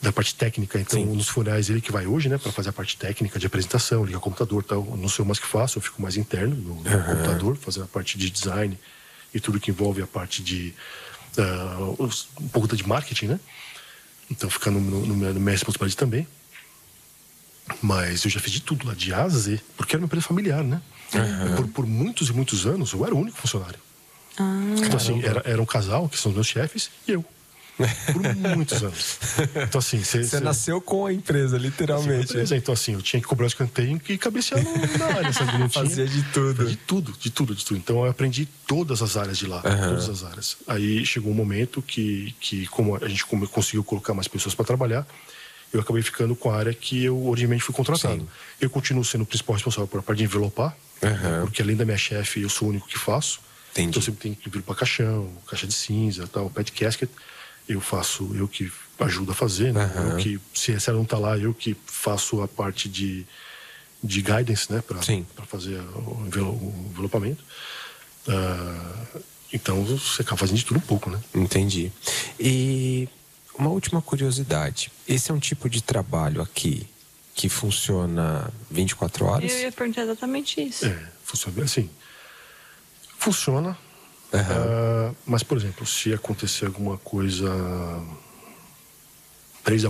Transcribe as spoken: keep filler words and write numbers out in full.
da parte técnica. Então, Sim. nos funerais, ele que vai hoje, né, para fazer a parte técnica de apresentação, ligar computador e tal. Eu não sou mais que faço, eu fico mais interno no, no Uhum. computador, fazendo a parte de design e tudo que envolve a parte de uh, um pouco de marketing, né? Então, ficar no, no, no minha responsabilidade também. Mas eu já fiz de tudo lá, de A a Z, porque era uma empresa familiar, né? Uhum. Por, por muitos e muitos anos, eu era o único funcionário. Ah. Então, assim, era, era um casal, que são os meus chefes, e eu. Por muitos anos. Então, assim... Você cê nasceu com a empresa, literalmente. Assim, empresa. Então, assim, eu tinha que cobrar o escanteio e cabecear no, na área, sabe? Não tinha. Fazia de tudo. De tudo, de tudo, de tudo. Então, eu aprendi todas as áreas de lá, uhum. todas as áreas. Aí, chegou um momento que, que como a gente conseguiu colocar mais pessoas para trabalhar, eu acabei ficando com a área que eu originalmente fui contratado. Sim. Eu continuo sendo o principal responsável por a parte de envelopar, uhum. porque além da minha chefe, eu sou o único que faço. Entendi. Então, eu sempre tenho que vir para caixão, caixa de cinza, tal, pet casket. Eu faço, eu que ajudo a fazer, né? Uhum. Eu que, se ela não tá lá, eu que faço a parte de, de guidance, né? Para fazer o, envelo, o envelopamento. Uh, então, você acaba fazendo de tudo um pouco, né? Entendi. E uma última curiosidade. Esse é um tipo de trabalho aqui que funciona vinte e quatro horas? Eu ia perguntar exatamente isso. É, funciona assim. Funciona. Uhum. Uh, mas, por exemplo, se acontecer alguma coisa